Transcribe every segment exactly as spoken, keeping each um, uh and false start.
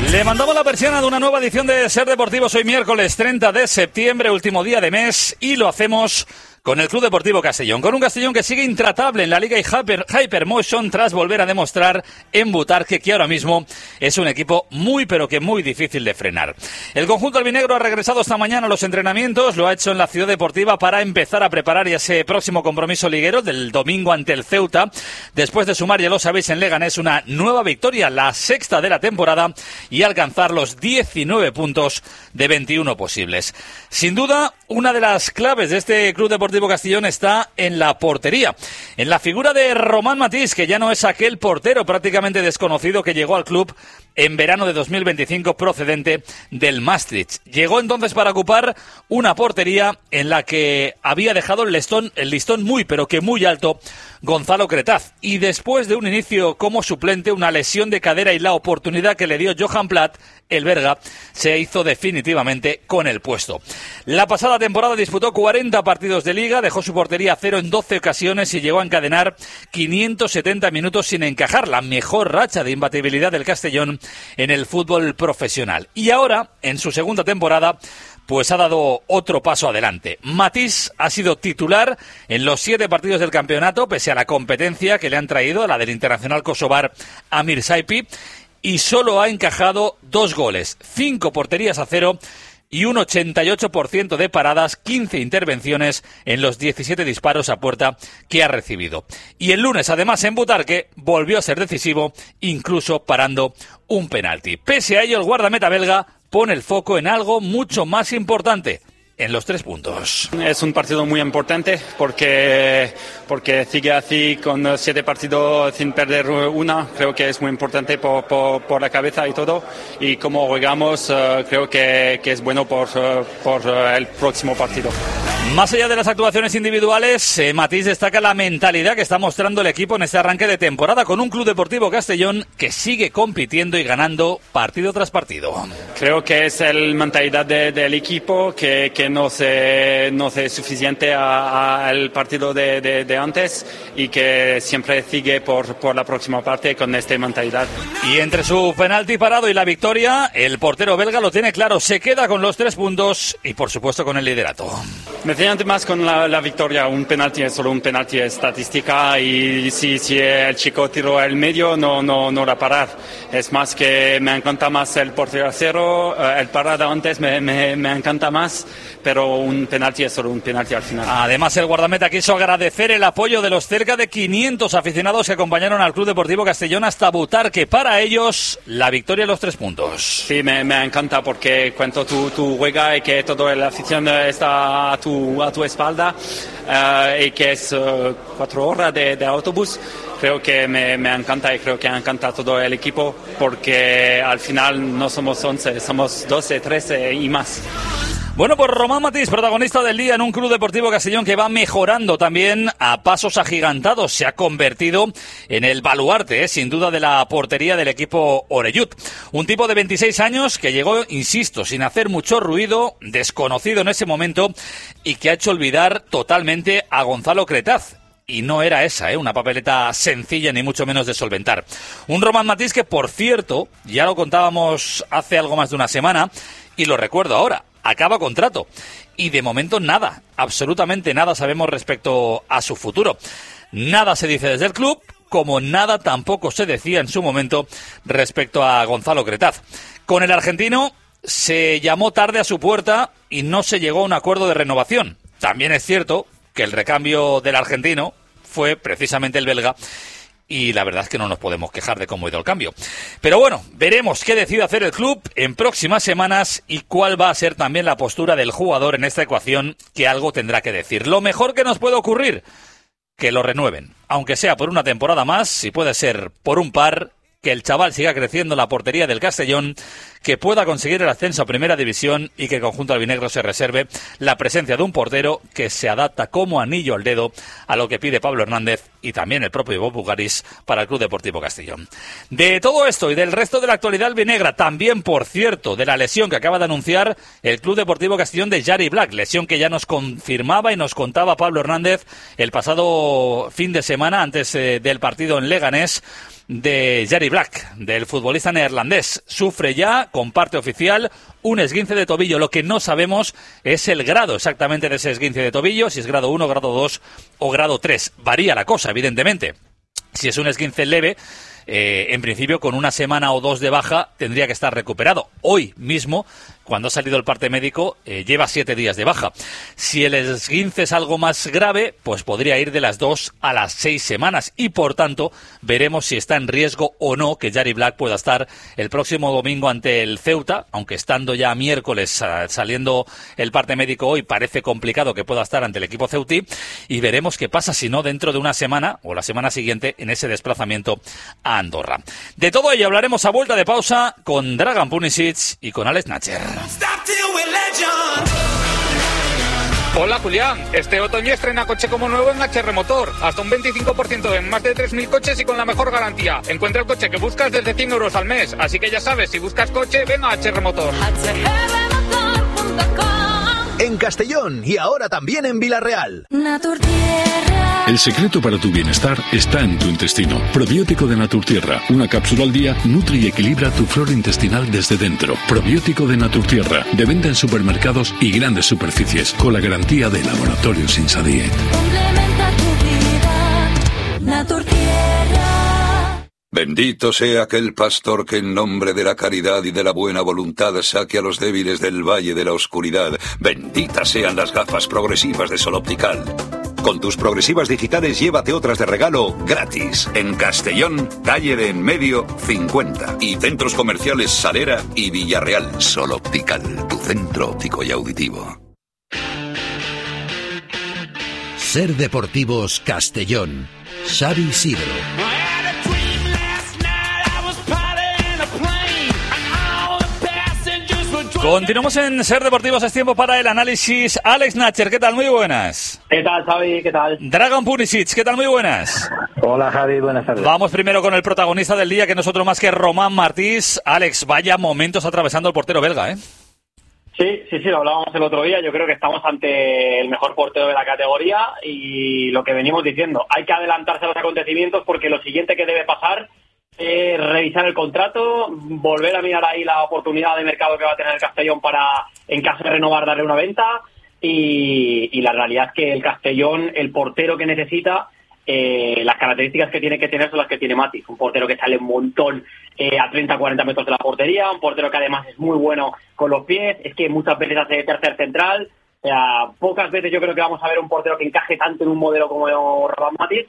Le mandamos la persiana de una nueva edición de Ser Deportivos hoy miércoles treinta de septiembre, último día de mes, y lo hacemos con el Club Deportivo Castellón, con un Castellón que sigue intratable en la Liga y Hyper, Hypermotion tras volver a demostrar en Butarque que ahora mismo es un equipo muy pero que muy difícil de frenar. El conjunto albinegro ha regresado esta mañana a los entrenamientos, lo ha hecho en la Ciudad Deportiva para empezar a preparar ya ese próximo compromiso liguero del domingo ante el Ceuta, después de sumar, ya lo sabéis, en Leganés una nueva victoria, la sexta de la temporada, y alcanzar los diecinueve puntos de veintiuno posibles. Sin duda, una de las claves de este Club Deportivo Castellón está en la portería, en la figura de Román Matís, que ya no es aquel portero prácticamente desconocido que llegó al club en verano de dos mil veinticinco procedente del Maastricht. Llegó entonces para ocupar una portería en la que había dejado el listón, el listón muy pero que muy alto Gonzalo Cretaz, y después de un inicio como suplente, una lesión de cadera y la oportunidad que le dio Johan Platt, el belga se hizo definitivamente con el puesto. La pasada temporada disputó cuarenta partidos de liga, dejó su portería a cero en doce ocasiones y llegó a encadenar quinientos setenta minutos sin encajar, la mejor racha de imbatibilidad del Castellón en el fútbol profesional. Y ahora, en su segunda temporada, pues ha dado otro paso adelante. Matís ha sido titular en los siete partidos del campeonato, pese a la competencia que le han traído, la del internacional kosovar Amir Saipi, y solo ha encajado dos goles, cinco porterías a cero y un ochenta y ocho por ciento de paradas, quince intervenciones en los diecisiete disparos a puerta que ha recibido. Y el lunes, además, en Butarque, volvió a ser decisivo, incluso parando un penalti. Pese a ello, el guardameta belga pone el foco en algo mucho más importante, en los tres puntos. Es un partido muy importante porque, porque sigue así con siete partidos sin perder una. Creo que es muy importante por, por, por la cabeza y todo. Y como jugamos, uh, creo que, que es bueno por, uh, por uh, el próximo partido. Más allá de las actuaciones individuales, eh, Matís destaca la mentalidad que está mostrando el equipo en este arranque de temporada con un Club Deportivo Castellón que sigue compitiendo y ganando partido tras partido. Creo que es la mentalidad de, del equipo que, que no se no es suficiente al partido de, de, de antes y que siempre sigue por, por la próxima parte con esta mentalidad. Y entre su penalti parado y la victoria, el portero belga lo tiene claro, se queda con los tres puntos y por supuesto con el liderato. Me siento más con la, la victoria, un penalti es solo un penalti estadística y si, si el chico tiró al medio no, no, no va a parar. Es más que me encanta más el portero a cero, el parada antes me, me, me encanta más, pero un penalti es solo un penalti al final. Además, el guardameta quiso agradecer el apoyo de los cerca de quinientos aficionados que acompañaron al Club Deportivo Castellón hasta Butarque. Para ellos, la victoria de los tres puntos. Sí, me, me encanta porque cuando tú, tú juegas y que toda la afición está a tu, a tu espalda uh, y que es uh, cuatro horas de, de autobús, creo que me, me encanta y creo que encanta todo el equipo porque al final no somos once, somos doce, trece y más. Bueno, pues Román Matís, protagonista del día en un Club Deportivo Castellón que va mejorando también a pasos agigantados. Se ha convertido en el baluarte, ¿eh? sin duda, de la portería del equipo Oreyut. Un tipo de veintiséis años que llegó, insisto, sin hacer mucho ruido, desconocido en ese momento y que ha hecho olvidar totalmente a Gonzalo Cretaz. Y no era esa, ¿eh? una papeleta sencilla ni mucho menos de solventar. Un Román Matís que, por cierto, ya lo contábamos hace algo más de una semana y lo recuerdo ahora. Acaba contrato y de momento nada, absolutamente nada sabemos respecto a su futuro. Nada se dice desde el club, como nada tampoco se decía en su momento respecto a Gonzalo Cretaz. Con el argentino se llamó tarde a su puerta y no se llegó a un acuerdo de renovación. También es cierto que el recambio del argentino fue precisamente el belga. Y la verdad es que no nos podemos quejar de cómo ha ido el cambio. Pero bueno, veremos qué decide hacer el club en próximas semanas y cuál va a ser también la postura del jugador en esta ecuación, que algo tendrá que decir. Lo mejor que nos puede ocurrir, que lo renueven, aunque sea por una temporada más, si puede ser por un par, que el chaval siga creciendo en la portería del Castellón, que pueda conseguir el ascenso a Primera División y que el conjunto albinegro se reserve la presencia de un portero que se adapta como anillo al dedo a lo que pide Pablo Hernández y también el propio Bob Bugaris para el Club Deportivo Castellón. De todo esto y del resto de la actualidad albinegra, también, por cierto, de la lesión que acaba de anunciar el Club Deportivo Castellón de Jari Black, lesión que ya nos confirmaba y nos contaba Pablo Hernández el pasado fin de semana antes eh, del partido en Leganés, de Jari Black, del futbolista neerlandés. Sufre ya, con parte oficial, un esguince de tobillo. Lo que no sabemos es el grado exactamente de ese esguince de tobillo, si es grado uno, grado dos o grado tres. Varía la cosa, evidentemente. Si es un esguince leve, eh, en principio con una semana o dos de baja tendría que estar recuperado. Hoy mismo, cuando ha salido el parte médico, eh, lleva siete días de baja. Si el esguince es algo más grave, pues podría ir de las dos a las seis semanas y, por tanto, veremos si está en riesgo o no que Jari Black pueda estar el próximo domingo ante el Ceuta, aunque estando ya miércoles uh, saliendo el parte médico hoy, parece complicado que pueda estar ante el equipo ceutí, y veremos qué pasa si no dentro de una semana o la semana siguiente en ese desplazamiento a Andorra. De todo ello hablaremos a vuelta de pausa con Dragan Punisic y con Alex Natcher. Hola Julián, este otoño estrena coche como nuevo en H R Motor, hasta un veinticinco por ciento en más de tres mil coches y con la mejor garantía. Encuentra el coche que buscas desde cien euros al mes, así que ya sabes, si buscas coche, ven a H R Motor. En Castellón y ahora también en Vilarreal. El secreto para tu bienestar está en tu intestino. Probiótico de Naturtierra, una cápsula al día, nutre y equilibra tu flora intestinal desde dentro. Probiótico de Naturtierra, de venta en supermercados y grandes superficies, con la garantía de Laboratorio Sinsadiet. Complementa tu vida, Naturtierra. Bendito sea aquel pastor que en nombre de la caridad y de la buena voluntad saque a los débiles del valle de la oscuridad. Benditas sean las gafas progresivas de Sol Optical. Con tus progresivas digitales llévate otras de regalo gratis. En Castellón, calle de En Medio, cincuenta. Y centros comerciales Salera y Villarreal. Sol Optical, tu centro óptico y auditivo. Ser Deportivos Castellón. Xavi Isidro. Continuamos en Ser Deportivos, es tiempo para el análisis. Alex Natcher, ¿qué tal? Muy buenas. ¿Qué tal, Xavi? ¿Qué tal? Dragan Punisic, ¿qué tal? Muy buenas. Hola, Javi, buenas tardes. Vamos primero con el protagonista del día, que no es otro más que Román Martís. Alex, vaya momentos atravesando el portero belga, ¿eh? Sí, sí, sí, lo hablábamos el otro día. Yo creo que estamos ante el mejor portero de la categoría y lo que venimos diciendo, hay que adelantarse a los acontecimientos porque lo siguiente que debe pasar Eh, revisar el contrato, volver a mirar ahí la oportunidad de mercado que va a tener el Castellón para, en caso de renovar, darle una venta y, y la realidad es que el Castellón, el portero que necesita, eh, las características que tiene que tener son las que tiene Matis, un portero que sale un montón eh, a treinta a cuarenta metros de la portería, un portero que además es muy bueno con los pies, es que muchas veces hace tercer central, o sea, pocas veces yo creo que vamos a ver un portero que encaje tanto en un modelo como Román Matis.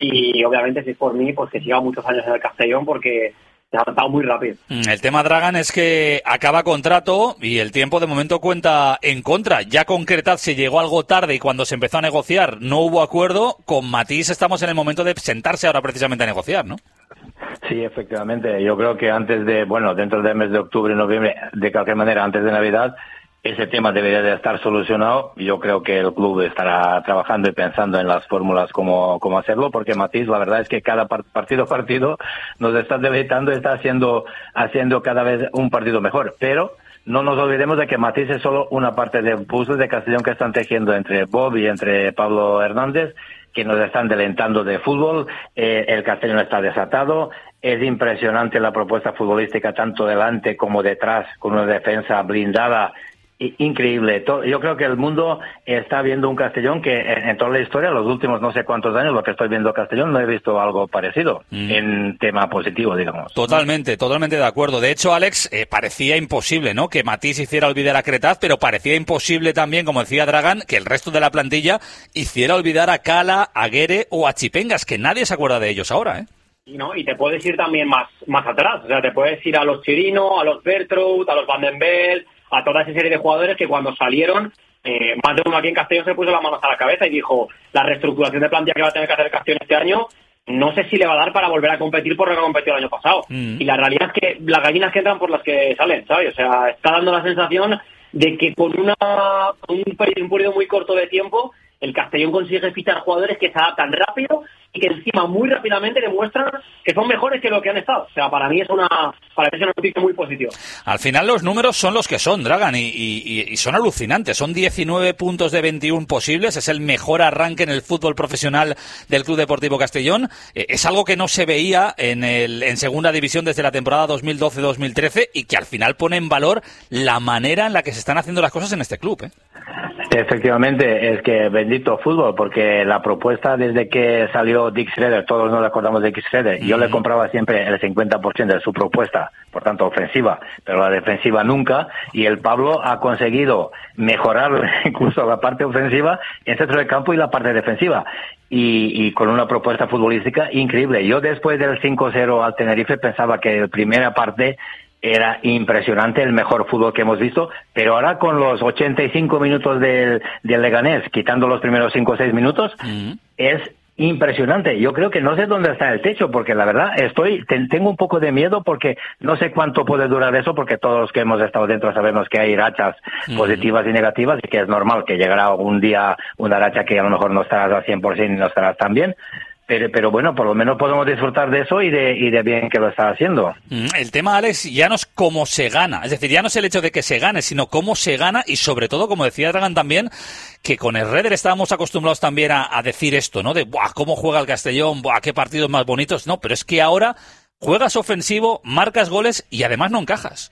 Y obviamente, si es por mí, pues que siga muchos años en el Castellón porque se ha adaptado muy rápido. El tema, Dragan, es que acaba contrato y el tiempo de momento cuenta en contra. Ya con Cretaz se llegó algo tarde y cuando se empezó a negociar no hubo acuerdo. Con Matís estamos en el momento de sentarse ahora precisamente a negociar, ¿no? Sí, efectivamente. Yo creo que antes de, bueno, dentro del mes de octubre, noviembre, de cualquier manera, antes de Navidad, ese tema debería de estar solucionado. Yo creo que el club estará trabajando y pensando en las fórmulas cómo, cómo hacerlo, porque Matís, la verdad es que cada partido partido nos está deleitando y está haciendo, haciendo cada vez un partido mejor. Pero no nos olvidemos de que Matís es solo una parte del puzzle de Castellón que están tejiendo entre Bob y entre Pablo Hernández, que nos están delentando de fútbol. Eh, el Castellón está desatado. Es impresionante la propuesta futbolística, tanto delante como detrás, con una defensa blindada. Increíble. Yo creo que el mundo está viendo un Castellón que en toda la historia, los últimos no sé cuántos años, lo que estoy viendo Castellón, no he visto algo parecido mm. en tema positivo, digamos. Totalmente, totalmente de acuerdo. De hecho, Alex, eh, parecía imposible, ¿no?, que Matís hiciera olvidar a Cretaz, pero parecía imposible también, como decía Dragan, que el resto de la plantilla hiciera olvidar a Cala, a Guere o a Chipengas, que nadie se acuerda de ellos ahora, ¿eh? Y, ¿no? y te puedes ir también más, más atrás, o sea, te puedes ir a los Chirino, a los Bertrout, a los Van den Bel, a toda esa serie de jugadores que cuando salieron, eh, más de uno aquí en Castellón se puso las manos a la cabeza y dijo, la reestructuración de plantilla que va a tener que hacer el Castellón este año, no sé si le va a dar para volver a competir por lo que ha competido el año pasado. Mm. Y la realidad es que las gallinas que entran por las que salen, ¿sabes? O sea, está dando la sensación de que con una un periodo, un periodo muy corto de tiempo, el Castellón consigue fichar jugadores que se adaptan rápido y que encima muy rápidamente demuestran que son mejores que lo que han estado. O sea, para mí es una, para mí es una noticia muy positiva. Al final los números son los que son, Dragan, y, y, y son alucinantes. Son diecinueve puntos de veintiuno posibles, es el mejor arranque en el fútbol profesional del Club Deportivo Castellón. Eh, es algo que no se veía en, el, en segunda división desde la temporada dos mil doce dos mil trece y que al final pone en valor la manera en la que se están haciendo las cosas en este club, ¿eh? Efectivamente, es que bendito fútbol, porque la propuesta desde que salió Dick Schroeder, todos nos acordamos de Dick Schroeder, mm-hmm. yo le compraba siempre el cincuenta por ciento de su propuesta, por tanto ofensiva, pero la defensiva nunca, y el Pablo ha conseguido mejorar incluso la parte ofensiva, el centro del campo y la parte defensiva, y, y con una propuesta futbolística increíble. Yo después del cinco cero al Tenerife pensaba que la primera parte era impresionante, el mejor fútbol que hemos visto, pero ahora con los ochenta y cinco minutos del, del Leganés, quitando los primeros cinco o seis minutos, mm. es impresionante. Yo creo que no sé dónde está el techo, porque la verdad estoy te, tengo un poco de miedo, porque no sé cuánto puede durar eso, porque todos los que hemos estado dentro sabemos que hay rachas mm. positivas y negativas, y que es normal que llegará un día una racha que a lo mejor no estarás al cien por ciento y no estarás tan bien. Pero, pero bueno, por lo menos podemos disfrutar de eso y de, y de bien que lo está haciendo. El tema, Alex, ya no es cómo se gana. Es decir, ya no es el hecho de que se gane, sino cómo se gana y sobre todo, como decía Dragan también, que con el Herreder estábamos acostumbrados también a, a decir esto, ¿no? De, ¡buah, cómo juega el Castellón! ¡Buah, qué partidos más bonitos! No, pero es que ahora juegas ofensivo, marcas goles y además no encajas.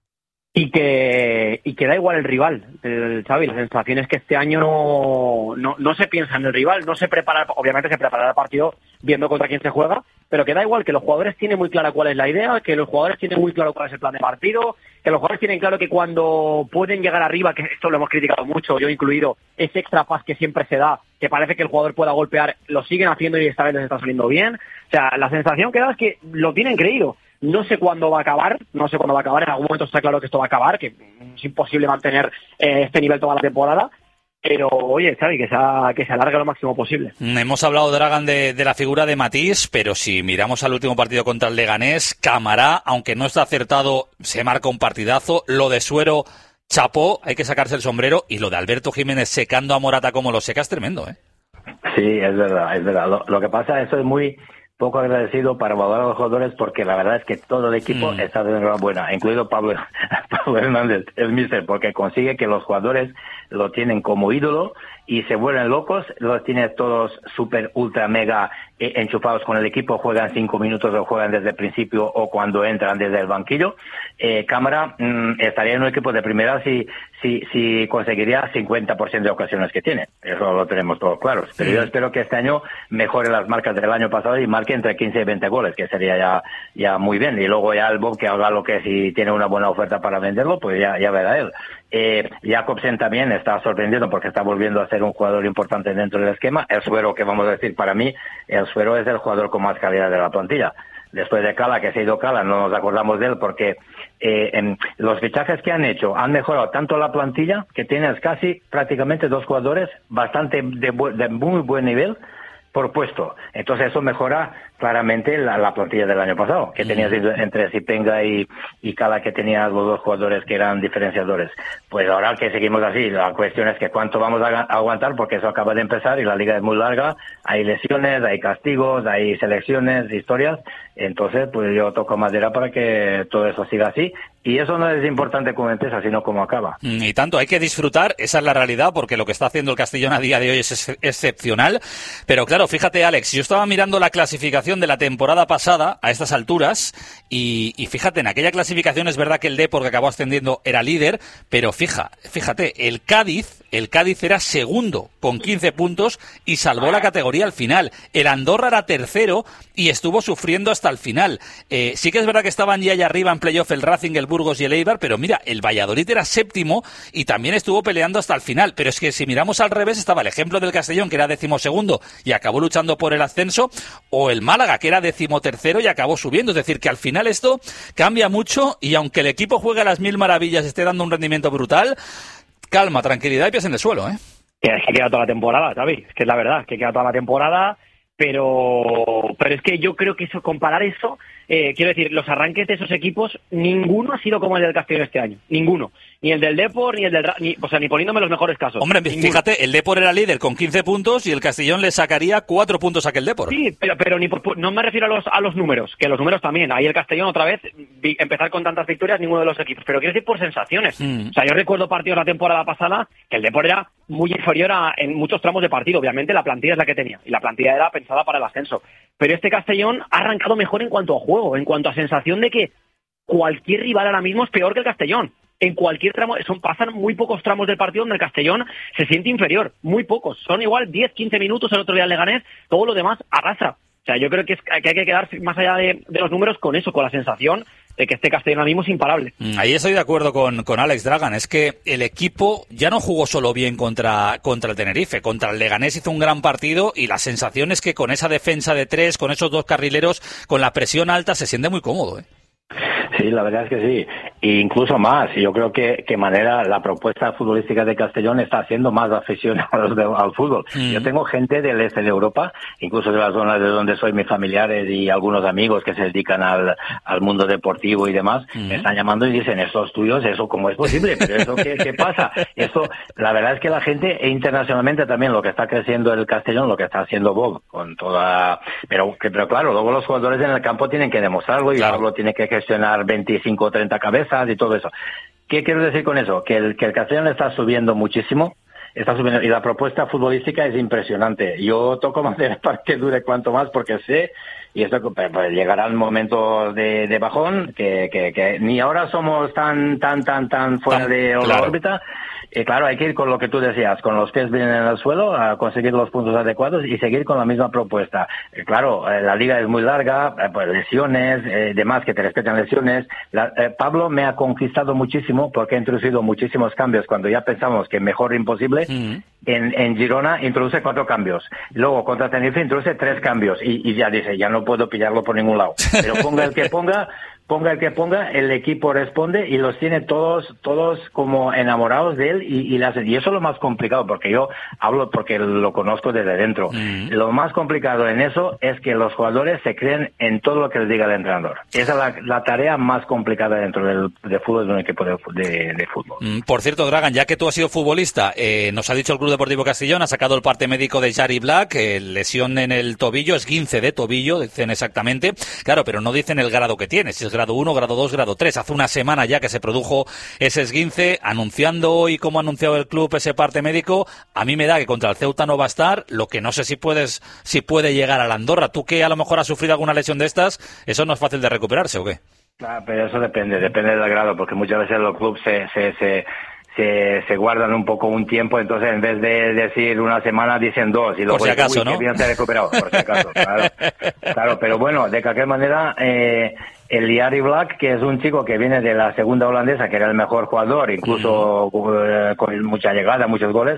Y que y que da igual el rival, el Xavi. La sensación es que este año no, no, no se piensa en el rival, no se prepara, obviamente se prepara el partido viendo contra quién se juega, pero que da igual, que los jugadores tienen muy clara cuál es la idea, que los jugadores tienen muy claro cuál es el plan de partido, que los jugadores tienen claro que cuando pueden llegar arriba, que esto lo hemos criticado mucho, yo incluido, ese extra pass que siempre se da, que parece que el jugador pueda golpear, lo siguen haciendo y esta vez les está saliendo bien. O sea, la sensación que da es que lo tienen creído. No sé cuándo va a acabar, no sé cuándo va a acabar, en algún momento está claro que esto va a acabar, que es imposible mantener eh, este nivel toda la temporada, pero oye, Xavi, que se, que se alargue lo máximo posible. Hemos hablado, Dragan, de, de la figura de Matís, pero si miramos al último partido contra el Leganés, Camará, aunque no está acertado, se marca un partidazo, lo de Suero, chapó, hay que sacarse el sombrero, y lo de Alberto Jiménez secando a Morata como lo seca es tremendo, ¿eh? Sí, es verdad, es verdad. Lo, lo que pasa, eso es muy poco agradecido para valorar a los jugadores, porque la verdad es que todo el equipo mm. está de enhorabuena, incluido Pablo, Pablo Hernández, el míster, porque consigue que los jugadores lo tienen como ídolo y se vuelven locos, los tiene todos súper, ultra, mega eh, enchufados con el equipo, juegan cinco minutos o juegan desde el principio o cuando entran desde el banquillo. Eh, Cámara mmm, estaría en un equipo de primera si, si, si conseguiría cincuenta por ciento de ocasiones que tiene, eso lo tenemos todos claros, pero sí. Yo espero que este año mejore las marcas del año pasado y marque entre quince y veinte goles, que sería ya, ya muy bien, y luego ya el Bob que haga lo que si tiene una buena oferta para venderlo, pues ya, ya verá él. Eh, Jacobsen también está sorprendiendo porque está volviendo a ser un jugador importante dentro del esquema. El Suero, que vamos a decir, para mí, el Suero es el jugador con más calidad de la plantilla. Después de Cala, que se ha ido Cala, no nos acordamos de él porque eh, en los fichajes que han hecho han mejorado tanto la plantilla que tienes casi prácticamente dos jugadores bastante de, bu- de muy buen nivel por puesto. Entonces eso mejora claramente la, la plantilla del año pasado, que tenías entre Zipenga y, y Cala, que tenías los dos jugadores que eran diferenciadores. Pues ahora que seguimos así, la cuestión es que cuánto vamos a, a aguantar, porque eso acaba de empezar y la liga es muy larga, hay lesiones, hay castigos, hay selecciones, historias, entonces pues yo toco madera para que todo eso siga así, y eso no es importante como empieza, sino como acaba. Y tanto, hay que disfrutar, esa es la realidad, porque lo que está haciendo el Castellón a día de hoy es ex- excepcional, pero claro, fíjate, Alex, yo estaba mirando la clasificación de la temporada pasada a estas alturas y, y fíjate, en aquella clasificación es verdad que el Depor, que acabó ascendiendo, era líder, pero fija, fíjate, el Cádiz, el Cádiz era segundo con quince puntos y salvó la categoría al final. El Andorra era tercero y estuvo sufriendo hasta el final. Eh, sí que es verdad que estaban ya allá arriba en playoff el Racing, el Burgos y el Eibar, pero mira, el Valladolid era séptimo y también estuvo peleando hasta el final. Pero es que si miramos al revés, estaba el ejemplo del Castellón, que era decimosegundo y acabó luchando por el ascenso, o el Málaga, que era decimotercero y acabó subiendo. Es decir, que al final esto cambia mucho y aunque el equipo juegue a las mil maravillas, esté dando un rendimiento brutal, calma, tranquilidad y pies en el suelo, ¿eh? Que es que queda toda la temporada, ¿sabes? Es que es la verdad, que queda toda la temporada, pero pero es que yo creo que eso, comparar eso, eh, quiero decir, los arranques de esos equipos, ninguno ha sido como el del Castellón este año. Ninguno. Ni el del Depor, ni el del... Ni, o sea, ni poniéndome los mejores casos. Hombre, ninguno. Fíjate, el Depor era líder con quince puntos y el Castellón le sacaría cuatro puntos a aquel Depor. Sí, pero, pero ni por, no me refiero a los, a los números, que los números también. Ahí el Castellón otra vez, vi, empezar con tantas victorias, ninguno de los equipos. Pero quiero decir por sensaciones. Mm. O sea, yo recuerdo partidos la temporada pasada que el Depor era muy inferior a, en muchos tramos de partido. Obviamente la plantilla es la que tenía y la plantilla era pensada para el ascenso. Pero este Castellón ha arrancado mejor en cuanto a juego, en cuanto a sensación de que cualquier rival ahora mismo es peor que el Castellón. En cualquier tramo, son, pasan muy pocos tramos del partido donde el Castellón se siente inferior, muy pocos. Son igual diez, quince minutos el otro día en Leganés, todo lo demás arrasa. O sea, yo creo que, es, que hay que quedarse más allá de, de los números con eso, con la sensación de que este Castellón ahora mismo es imparable. Ahí estoy de acuerdo con, con Alex Dragan, es que el equipo ya no jugó solo bien contra, contra el Tenerife, contra el Leganés hizo un gran partido y la sensación es que con esa defensa de tres, con esos dos carrileros, con la presión alta, se siente muy cómodo, ¿eh? Sí, la verdad es que sí, e incluso más. Yo creo que, que manera la propuesta futbolística de Castellón está haciendo más aficionados de, al fútbol. Mm. Yo tengo gente del este de Europa, incluso de la zona de donde soy, mis familiares y algunos amigos que se dedican al, al mundo deportivo y demás, mm. me están llamando y dicen, estos tuyos, ¿eso cómo es posible? ¿Pero eso qué, qué pasa? Eso, la verdad es que la gente, e internacionalmente también, lo que está creciendo el Castellón, lo que está haciendo Bob, con toda... Pero, que, pero claro, luego los jugadores en el campo tienen que demostrarlo y claro. Pablo tiene que gestionar veinticinco o treinta cabezas y todo eso. ¿Qué quiero decir con eso? Que el, que el Castellón está subiendo muchísimo, está subiendo, y la propuesta futbolística es impresionante. Yo toco madera para que dure cuanto más, porque sé, y esto pues, llegarán momentos de, de bajón, que, que, que ni ahora somos tan, tan, tan, tan fuera de la claro. órbita. Y claro, hay que ir con lo que tú decías, con los pies bien en el suelo, a conseguir los puntos adecuados y seguir con la misma propuesta. Eh, claro, eh, la liga es muy larga, eh, pues lesiones, eh, demás que te respetan lesiones. La, eh, Pablo me ha conquistado muchísimo porque ha introducido muchísimos cambios cuando ya pensamos que mejor imposible. Mm. En, en Girona introduce cuatro cambios. Luego contra Tenerife introduce tres cambios y, y ya dice, ya no puedo pillarlo por ningún lado. Pero ponga el que ponga... Ponga el que ponga, el equipo responde y los tiene todos todos como enamorados de él y, y, las, y eso es lo más complicado, porque yo hablo porque lo conozco desde dentro. Mm. Lo más complicado en eso es que los jugadores se creen en todo lo que les diga el entrenador. Esa es la, la tarea más complicada dentro del de fútbol, de un equipo de, de, de fútbol. Mm, por cierto, Dragan, ya que tú has sido futbolista, eh, nos ha dicho el Club Deportivo Castellón, ha sacado el parte médico de Jari Black, eh, lesión en el tobillo, esguince de tobillo, dicen exactamente. Claro, pero no dicen el grado que tiene, si es grado uno, grado dos, grado tres. Hace una semana ya que se produjo ese esguince, anunciando hoy como ha anunciado el club ese parte médico, a mí me da que contra el Ceuta no va a estar, lo que no sé si puedes, si puede llegar a la Andorra. Tú que a lo mejor has sufrido alguna lesión de estas, ¿eso no es fácil de recuperarse o qué? Claro, pero eso depende, depende del grado, porque muchas veces los clubes se, se, se Se, se guardan un poco un tiempo, entonces en vez de decir una semana dicen dos y luego por si acaso, uy, ¿no? Que bien se ha recuperado, por si acaso, claro, claro, pero bueno, de cualquier manera eh, el Jari Black, que es un chico que viene de la segunda holandesa, que era el mejor jugador, incluso uh-huh. eh, con mucha llegada, muchos goles,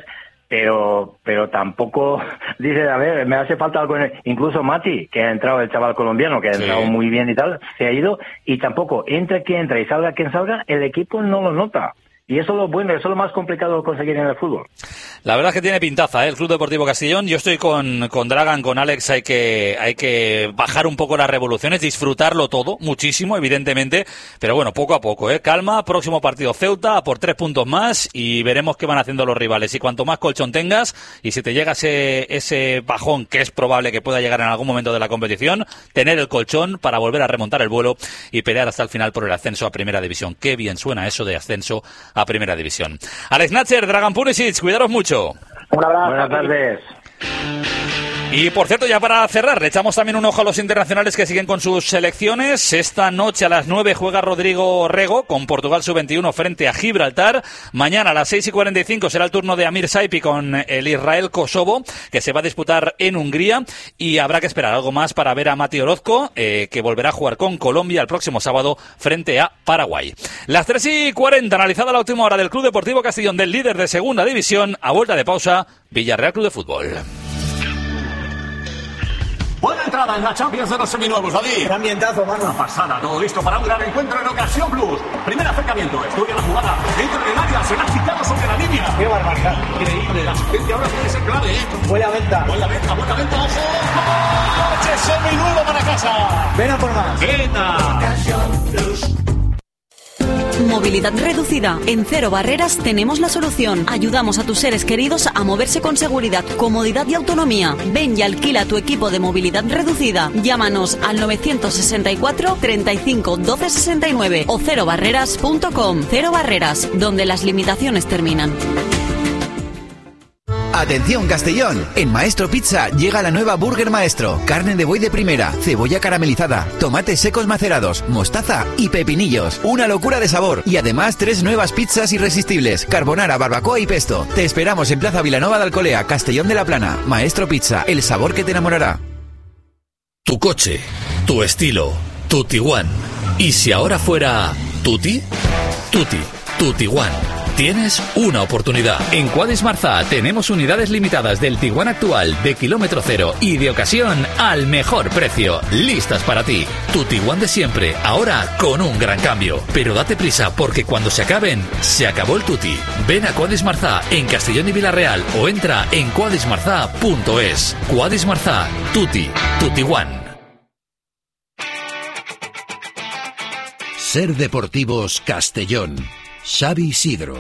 pero pero tampoco dice, a ver, me hace falta algo en el... incluso Mati, que ha entrado, el chaval colombiano, que ha entrado sí. muy bien y tal, se ha ido, y tampoco, entre quien entra y salga quien salga, el equipo no lo nota. Y eso es lo bueno, eso es lo más complicado de conseguir en el fútbol. La verdad es que tiene pintaza, ¿eh? El Club Deportivo Castellón. Yo estoy con, con Dragan, con Alex, hay que, hay que bajar un poco las revoluciones, disfrutarlo todo, muchísimo, evidentemente, pero bueno, poco a poco, ¿eh? Calma, próximo partido Ceuta, a por tres puntos más, y veremos qué van haciendo los rivales. Y cuanto más colchón tengas, y si te llega ese, ese bajón, que es probable que pueda llegar en algún momento de la competición, tener el colchón para volver a remontar el vuelo y pelear hasta el final por el ascenso a Primera División. Qué bien suena eso de ascenso a Primera División. Alex Natcher, Dragan Punisic, cuidaros mucho. Un abrazo. Buenas tardes. Y por cierto, ya para cerrar, le echamos también un ojo a los internacionales que siguen con sus selecciones. Esta noche a las nueve juega Rodrigo Rego con Portugal sub veintiuno frente a Gibraltar. Mañana a las seis y cuarenta y cinco será el turno de Amir Saipi con el Israel-Kosovo, que se va a disputar en Hungría. Y habrá que esperar algo más para ver a Mati Orozco, eh, que volverá a jugar con Colombia el próximo sábado frente a Paraguay. Las tres y cuarenta, analizada la última hora del Club Deportivo Castellón, del líder de Segunda División. A vuelta de pausa, Villarreal Club de Fútbol. Buena entrada en la Champions de los seminuevos, David. Qué ambientazo, mano. Una pasada, todo listo para un gran encuentro en Ocasión Plus. Primera cerca planteamiento. Estudia la jugada. Dentro del área. Se la ha quitado sobre la línea. Qué barbaridad. Increíble. La asistencia ahora puede ser clave, ¿eh? Buena venta. Buena venta, buena venta. ¡Ojo! ¡Coche seminuevo para casa! Ven a por más. ¡Venta! Movilidad reducida. En Cero Barreras tenemos la solución. Ayudamos a tus seres queridos a moverse con seguridad, comodidad y autonomía. Ven y alquila tu equipo de movilidad reducida. Llámanos al nueve seis cuatro, treinta y cinco, doce sesenta y nueve o cero barreras punto com. Cero Barreras, donde las limitaciones terminan. Atención Castellón, en Maestro Pizza llega la nueva Burger Maestro, carne de buey de primera, cebolla caramelizada, tomates secos macerados, mostaza y pepinillos. Una locura de sabor y además tres nuevas pizzas irresistibles, carbonara, barbacoa y pesto. Te esperamos en Plaza Vilanova de Alcolea, Castellón de la Plana. Maestro Pizza, el sabor que te enamorará. Tu coche, tu estilo, tu Tiguan. ¿Y si ahora fuera Tuti? Tuti, tu Tiguan. Tienes una oportunidad. En Quadis Marzá tenemos unidades limitadas del Tiguan actual, de kilómetro cero y de ocasión al mejor precio. Listas para ti. Tu Tiguan de siempre, ahora con un gran cambio. Pero date prisa porque cuando se acaben, se acabó el Tuti. Ven a Quadis Marzá en Castellón y Villarreal o entra en quadis marzá punto es. Quadis Marzá, Tuti, tu Tiguan. Ser Deportivos Castellón. Xavi Isidro.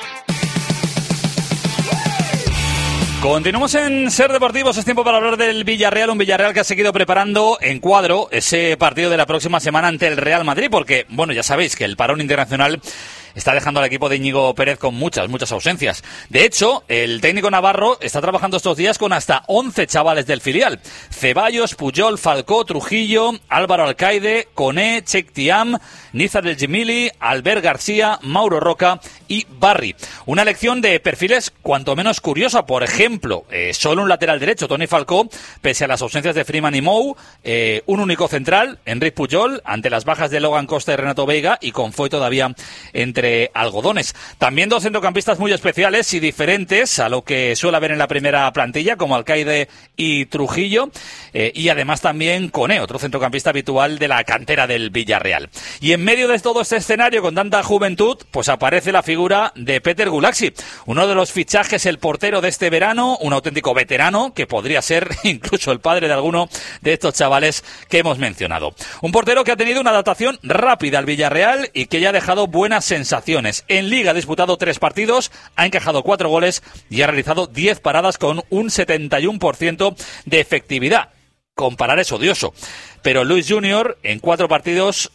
Continuamos en Ser Deportivos, es tiempo para hablar del Villarreal, un Villarreal que ha seguido preparando en cuadro ese partido de la próxima semana ante el Real Madrid, porque, bueno, ya sabéis que el parón internacional está dejando al equipo de Íñigo Pérez con muchas, muchas ausencias. De hecho, el técnico navarro está trabajando estos días con hasta once chavales del filial. Ceballos, Puyol, Falcó, Trujillo, Álvaro Alcaide, Koné, Cheick Thiam, Nizar El Jimili, Albert García, Mauro Roca y Barry. Una elección de perfiles cuanto menos curiosa. Por ejemplo, eh, solo un lateral derecho, Toni Falcó, pese a las ausencias de Freeman y Mou, eh, un único central, Enric Puyol, ante las bajas de Logan Costa y Renato Veiga, y con Foy todavía entre algodones. También dos centrocampistas muy especiales y diferentes a lo que suele haber en la primera plantilla, como Alcaide y Trujillo, eh, y además también Koné, otro centrocampista habitual de la cantera del Villarreal. Y en medio de todo este escenario con tanta juventud, pues aparece la figura de Peter Gulaxi, uno de los fichajes, el portero de este verano, un auténtico veterano que podría ser incluso el padre de alguno de estos chavales que hemos mencionado. Un portero que ha tenido una adaptación rápida al Villarreal y que ya ha dejado buenas sensaciones. En Liga ha disputado tres partidos, ha encajado cuatro goles y ha realizado diez paradas con un setenta y uno por ciento de efectividad. Comparar es odioso, pero Luis Junior en cuatro partidos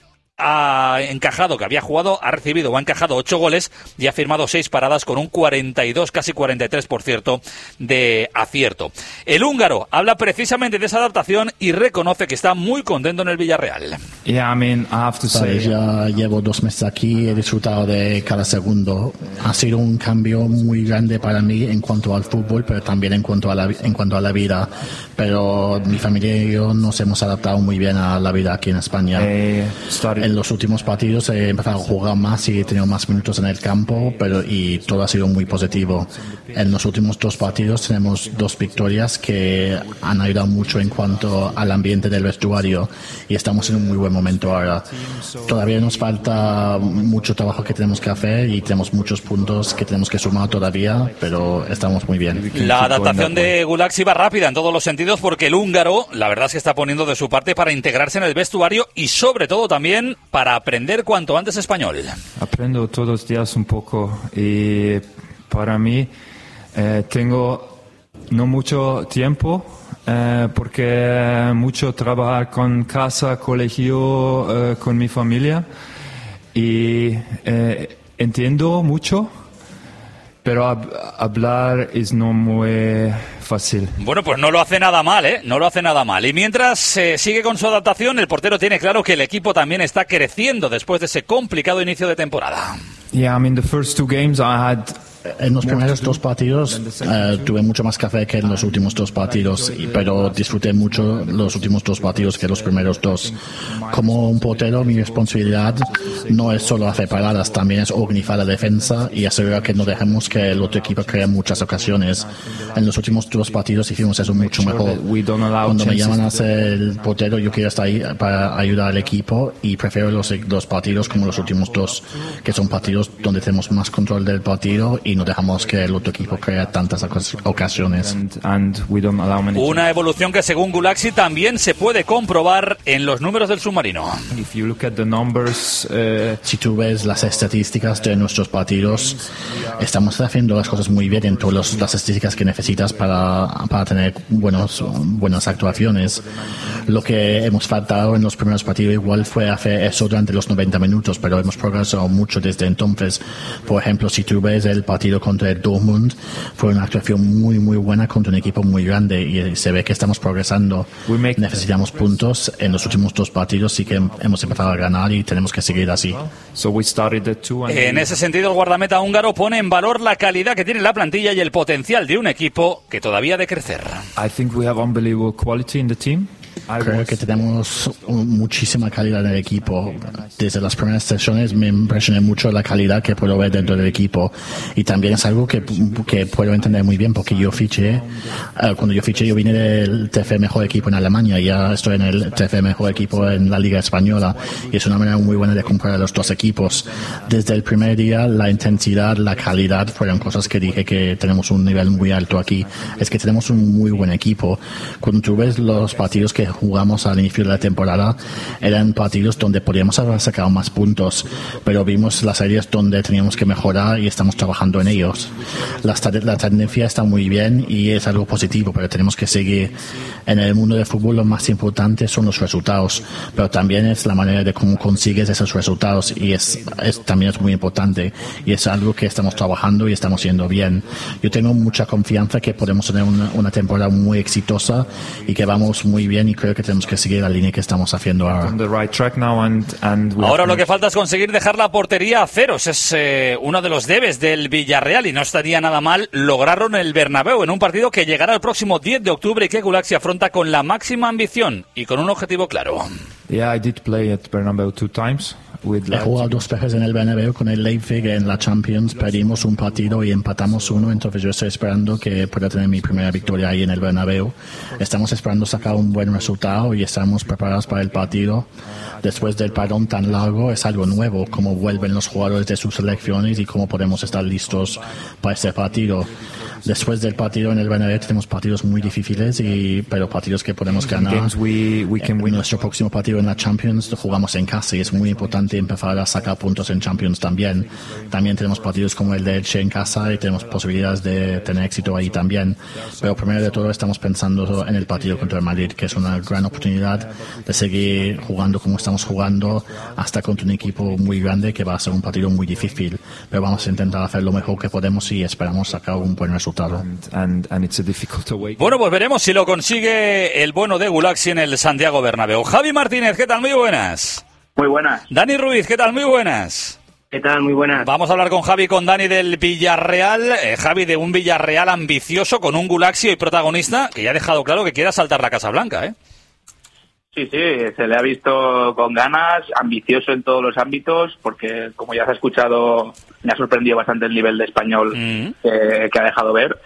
ha encajado, que había jugado, ha recibido o ha encajado ocho goles y ha firmado seis paradas con un cuarenta y dos, casi cuarenta y tres por ciento de acierto. El húngaro habla precisamente de esa adaptación y reconoce que está muy contento en el Villarreal. Yeah, I mean, I have to say, ya llevo dos meses aquí, he disfrutado de cada segundo. Ha sido un cambio muy grande para mí en cuanto al fútbol, pero también en cuanto a la, en cuanto a la vida. Pero mi familia y yo nos hemos adaptado muy bien a la vida aquí en España. Eh, En los últimos partidos he empezado a jugar más y he tenido más minutos en el campo, pero y todo ha sido muy positivo. En los últimos dos partidos tenemos dos victorias que han ayudado mucho en cuanto al ambiente del vestuario y estamos en un muy buen momento ahora. Todavía nos falta mucho trabajo que tenemos que hacer y tenemos muchos puntos que tenemos que sumar todavía, pero estamos muy bien. La adaptación de Gulaxi va rápida en todos los sentidos porque el húngaro, la verdad es que está poniendo de su parte para integrarse en el vestuario y sobre todo también para aprender cuanto antes español. Aprendo todos los días un poco y para mí eh, tengo no mucho tiempo eh, porque mucho trabajar con casa, colegio, eh, con mi familia y eh, entiendo mucho, pero hab- hablar es no muy fácil. Bueno, pues no lo hace nada mal, ¿eh? No lo hace nada mal. Y mientras eh, sigue con su adaptación, el portero tiene claro que el equipo también está creciendo después de ese complicado inicio de temporada. Yeah, I mean the first two games I had En los primeros dos partidos uh, tuve mucho más café que en los últimos dos partidos, y, pero disfruté mucho los últimos dos partidos que los primeros dos. Como un portero, mi responsabilidad no es solo hacer paradas, también es organizar la defensa y asegurar que no dejemos que el otro equipo cree muchas ocasiones. En los últimos dos partidos hicimos eso mucho mejor. Cuando me llaman a ser el portero, yo quiero estar ahí para ayudar al equipo, y prefiero los, los partidos como los últimos dos, que son partidos donde tenemos más control del partido y no dejamos que el otro equipo crea tantas ocasiones. Una evolución que según Gulaxi también se puede comprobar en los números del submarino. Numbers, uh... Si tú ves las estadísticas de nuestros partidos, estamos haciendo las cosas muy bien en todas las estadísticas que necesitas para, para tener buenos, buenas actuaciones. Lo que hemos faltado en los primeros partidos igual fue hacer eso durante los noventa minutos, pero hemos progresado mucho desde entonces. Por ejemplo, si tú ves el partido contra el Dortmund, fue una actuación muy muy buena contra un equipo muy grande, y se ve que estamos progresando. Necesitamos puntos. En los últimos dos partidos sí que hemos empezado a ganar y tenemos que seguir así. En ese sentido, el guardameta húngaro pone en valor la calidad que tiene la plantilla y el potencial de un equipo que todavía ha de crecer. I think we have unbelievable quality in the team. Creo que tenemos muchísima calidad en el equipo. Desde las primeras sesiones me impresioné mucho la calidad que puedo ver dentro del equipo, y también es algo que, que puedo entender muy bien, porque yo fiché, uh, cuando yo fiché yo vine del T F mejor equipo en Alemania, y ya estoy en el T F mejor equipo en la Liga Española, y es una manera muy buena de comparar los dos equipos. Desde el primer día la intensidad, la calidad fueron cosas que dije que tenemos un nivel muy alto aquí. Es que tenemos un muy buen equipo. Cuando tú ves los partidos que jugamos al inicio de la temporada, eran partidos donde podíamos haber sacado más puntos, pero vimos las áreas donde teníamos que mejorar y estamos trabajando en ellos. La, la tendencia está muy bien y es algo positivo, pero tenemos que seguir. En el mundo del fútbol lo más importante son los resultados, pero también es la manera de cómo consigues esos resultados, y es, es también es muy importante, y es algo que estamos trabajando y estamos haciendo bien. Yo tengo mucha confianza que podemos tener una, una temporada muy exitosa y que vamos muy bien, y creo que tenemos que seguir la línea que estamos haciendo ahora. Ahora lo que falta es conseguir dejar la portería a ceros. Es eh, uno de los debes del Villarreal, y no estaría nada mal lograrlo en el Bernabéu, en un partido que llegará el próximo diez de octubre y que Gulaxi afronta con la máxima ambición y con un objetivo claro. Yeah, I did play at Bernabéu two times. He jugado dos veces en el Bernabéu con el Leipzig en la Champions. Perdimos un partido y empatamos uno, entonces yo estoy esperando que pueda tener mi primera victoria ahí en el Bernabéu. Estamos esperando sacar un buen resultado y estamos preparados para el partido. Después del parón tan largo es algo nuevo, cómo vuelven los jugadores de sus selecciones y cómo podemos estar listos para este partido. Después del partido en el Bernabéu tenemos partidos muy difíciles, y pero partidos que podemos ganar. We, we can win. Nuestro próximo partido en la Champions jugamos en casa, y es muy importante empezar a sacar puntos en Champions también. También tenemos partidos como el de Elche en casa y tenemos posibilidades de tener éxito ahí también. Pero primero de todo estamos pensando en el partido contra el Madrid, que es una gran oportunidad de seguir jugando como estamos jugando, hasta contra un equipo muy grande que va a ser un partido muy difícil. Pero vamos a intentar hacer lo mejor que podemos y esperamos sacar un buen resultado. And, and it's a difficult away. Bueno, pues veremos si lo consigue el bueno de Gulaxi en el Santiago Bernabéu. Javi Martínez, ¿qué tal? Muy buenas. Muy buenas. Dani Ruiz, ¿qué tal? Muy buenas. ¿Qué tal? Muy buenas. Vamos a hablar con Javi y con Dani del Villarreal. Eh, Javi, de un Villarreal ambicioso, con un Gulaxi y protagonista que ya ha dejado claro que quiere saltar la Casa Blanca, ¿eh? Sí, sí, se le ha visto con ganas, ambicioso en todos los ámbitos, porque como ya se ha escuchado, me ha sorprendido bastante el nivel de español mm. que, que ha dejado ver,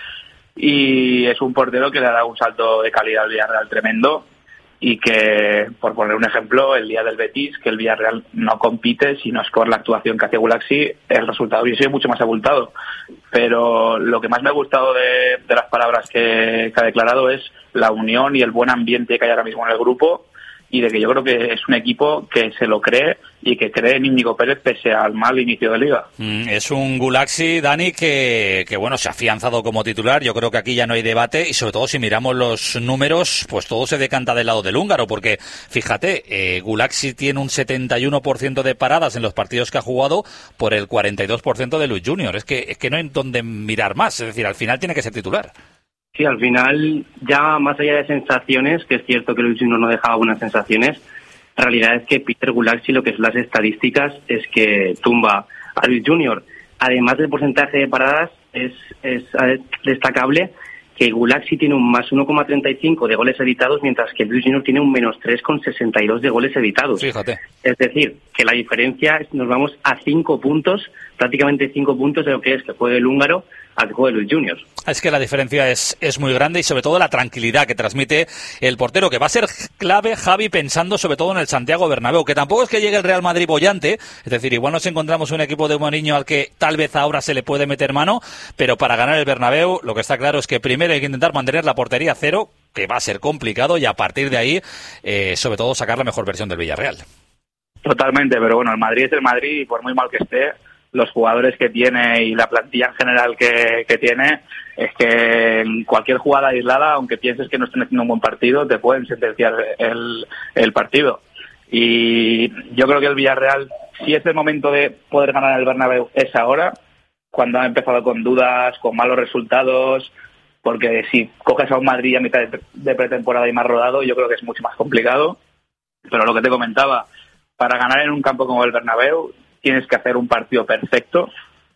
y es un portero que le ha dado un salto de calidad al Villarreal tremendo, y que, por poner un ejemplo, el día del Betis, que el Villarreal no compite, si no es por la actuación que hace Gulaxi, el resultado hubiese sido mucho más abultado. Pero lo que más me ha gustado de, de las palabras que, que ha declarado es la unión y el buen ambiente que hay ahora mismo en el grupo, y de que yo creo que es un equipo que se lo cree y que cree en Íñigo Pérez pese al mal inicio de liga. Mm, es un Gulaxi, Dani, que, que bueno, se ha afianzado como titular. Yo creo que aquí ya no hay debate, y sobre todo si miramos los números, pues todo se decanta del lado del húngaro, porque fíjate, eh, Gulaxi tiene un setenta y uno por ciento de paradas en los partidos que ha jugado por el cuarenta y dos por ciento de Luis Junior. Es que, es que no hay donde mirar más, es decir, al final tiene que ser titular. Sí, al final, ya más allá de sensaciones, que es cierto que Luis Junior no dejaba buenas sensaciones, la realidad es que Peter Gulaxi, lo que son las estadísticas, es que tumba a Luis Junior. además del porcentaje de paradas, es, es destacable que Gulaxi tiene un más uno coma treinta y cinco de goles evitados, mientras que Blue Junior tiene un menos tres coma sesenta y dos de goles evitados. Fíjate. Es decir, que la diferencia es, nos vamos a cinco puntos, prácticamente cinco puntos de lo que es que juegue el húngaro al que juegue Blue Junior. Es que la diferencia es, es muy grande y sobre todo la tranquilidad que transmite el portero, que va a ser clave, Javi, pensando sobre todo en el Santiago Bernabéu, que tampoco es que llegue el Real Madrid bollante, es decir, igual nos encontramos un equipo de Mourinho al que tal vez ahora se le puede meter mano, pero para ganar el Bernabéu lo que está claro es que primero hay que intentar mantener la portería a cero, que va a ser complicado, y a partir de ahí, eh, sobre todo, sacar la mejor versión del Villarreal. Totalmente, pero bueno, el Madrid es el Madrid y por muy mal que esté, los jugadores que tiene y la plantilla en general que, que tiene, es que en cualquier jugada aislada, aunque pienses que no estén haciendo un buen partido, te pueden sentenciar el, el partido. Y yo creo que el Villarreal, si es el momento de poder ganar el Bernabéu, es ahora, cuando ha empezado con dudas, con malos resultados, porque si coges a un Madrid a mitad de, de pretemporada y más rodado, yo creo que es mucho más complicado. Pero lo que te comentaba, para ganar en un campo como el Bernabéu, tienes que hacer un partido perfecto,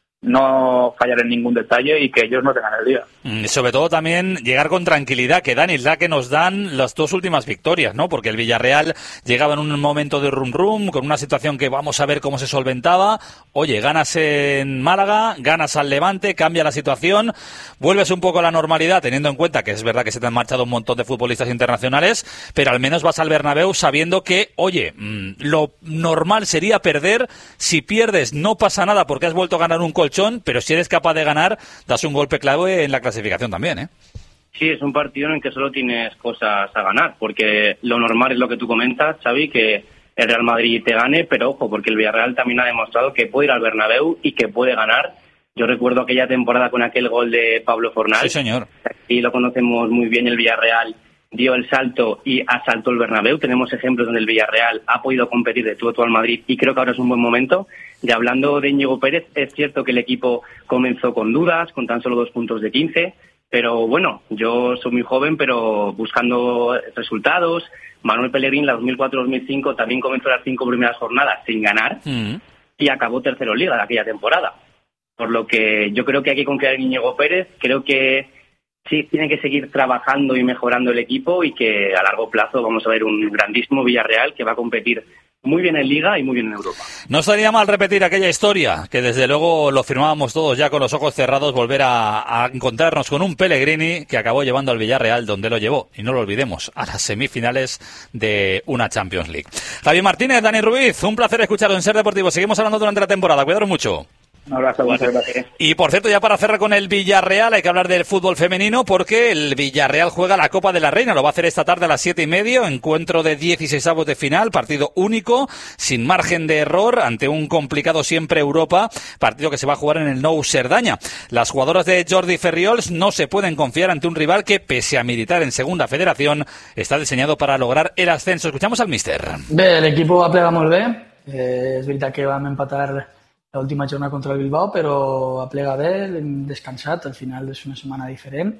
no fallar en ningún detalle y que ellos no tengan el día. Mm, sobre todo también llegar con tranquilidad, que Dani, es la que nos dan las dos últimas victorias, ¿no? Porque el Villarreal llegaba en un momento de rum rum, con una situación que vamos a ver cómo se solventaba. Oye, ganas en Málaga, ganas al Levante, cambia la situación, vuelves un poco a la normalidad, teniendo en cuenta que es verdad que se te han marchado un montón de futbolistas internacionales, pero al menos vas al Bernabéu sabiendo que, oye, mmm, lo normal sería perder. Si pierdes no pasa nada porque has vuelto a ganar un colchón, pero si eres capaz de ganar, das un golpe clave en la clasificación también, ¿eh? Sí, es un partido en el que solo tienes cosas a ganar, porque lo normal es lo que tú comentas, Xavi, que el Real Madrid te gane, pero ojo, porque el Villarreal también ha demostrado que puede ir al Bernabéu y que puede ganar. Yo recuerdo aquella temporada con aquel gol de Pablo Fornal. Sí, señor. Y lo conocemos muy bien, el Villarreal dio el salto y asaltó el Bernabéu. Tenemos ejemplos donde el Villarreal ha podido competir de tú a tú al Madrid y creo que ahora es un buen momento. Y hablando de Íñigo Pérez, es cierto que el equipo comenzó con dudas, con tan solo dos puntos de quince, pero bueno, yo soy muy joven, pero buscando resultados. Manuel Pellegrín, la dos mil cuatro dos mil cinco, también comenzó las cinco primeras jornadas sin ganar mm. y acabó tercero en Liga de aquella temporada. Por lo que yo creo que hay que confiar en Íñigo Pérez, creo que sí, tiene que seguir trabajando y mejorando el equipo y que a largo plazo vamos a ver un grandísimo Villarreal que va a competir muy bien en Liga y muy bien en Europa. No estaría mal repetir aquella historia, que desde luego lo firmábamos todos ya con los ojos cerrados, volver a, a encontrarnos con un Pellegrini que acabó llevando al Villarreal donde lo llevó, y no lo olvidemos, a las semifinales de una Champions League. Javier Martínez, Dani Ruiz, un placer escucharos en Ser Deportivo. Seguimos hablando durante la temporada, cuidaros mucho. Un abrazo, muchas gracias. Y por cierto, ya para cerrar con el Villarreal, hay que hablar del fútbol femenino porque el Villarreal juega la Copa de la Reina. Lo va a hacer esta tarde a las siete y media. Encuentro de dieciseisavos de final, partido único, sin margen de error, ante un complicado siempre Europa, partido que se va a jugar en el Nou Cerdaña. Las jugadoras de Jordi Ferriols no se pueden confiar ante un rival que, pese a militar en segunda federación, está diseñado para lograr el ascenso. Escuchamos al míster. Bé, l'equip ho aplega molt bé. Eh, és veritat que vam empatar l'última jornada contra el Bilbao, però aplega bé, hem descansat, al final és una setmana diferent.